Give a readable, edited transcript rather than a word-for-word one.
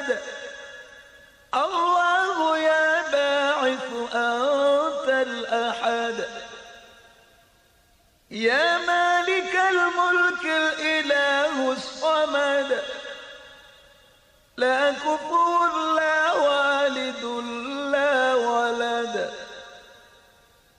الصمد. الله يا باعث أنت الأحد، يا مالك الملك الإله الصمد، لا كفوا